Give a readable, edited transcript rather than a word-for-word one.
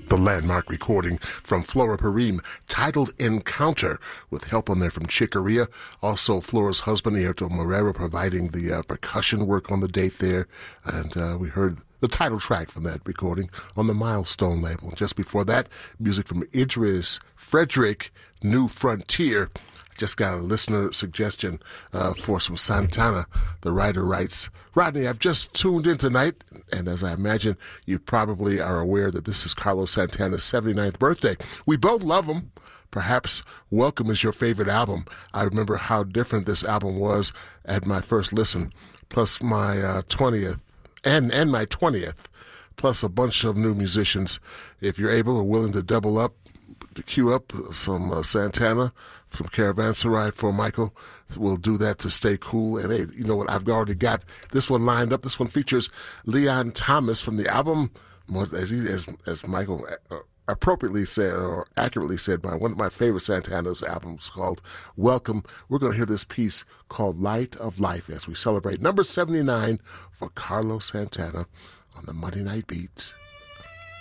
The landmark recording from Flora Purim, titled Encounter, with help on there from Chick Corea. Also, Flora's husband, Airto Morera, providing the percussion work on the date there. And we heard the title track from that recording on the Milestone label. Just before that, music from Idris Frederick, New Frontier. Just got a listener suggestion for some Santana. The writer writes, Rodney, I've just tuned in tonight, and as I imagine, you probably are aware that this is Carlos Santana's 79th birthday. We both love him. Perhaps Welcome is your favorite album. I remember how different this album was at my first listen, plus my 20th, and my 20th, plus a bunch of new musicians. If you're able or willing to double up, to queue up some Santana from Caravanserai for Michael, we'll do that to stay cool. And hey, you know what? I've already got this one lined up. This one features Leon Thomas from the album, as Michael appropriately said, or accurately said, by one of my favorite Santana's albums called Welcome. We're going to hear this piece called Light of Life as we celebrate number 79 for Carlos Santana on the Monday Night Beat.